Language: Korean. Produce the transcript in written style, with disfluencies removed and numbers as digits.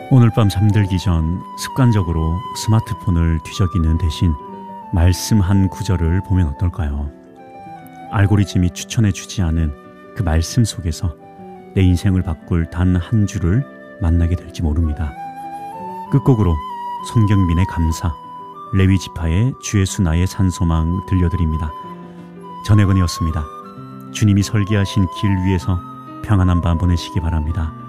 오늘 밤 잠들기 전 습관적으로 스마트폰을 뒤적이는 대신 말씀 한 구절을 보면 어떨까요? 알고리즘이 추천해주지 않은 그 말씀 속에서 내 인생을 바꿀 단 한 줄을 만나게 될지 모릅니다. 끝곡으로 손경민의 감사, 레위지파의 주의 수 나의 산소망 들려드립니다. 전혜건이었습니다. 주님이 설계하신 길 위에서 평안한 밤 보내시기 바랍니다.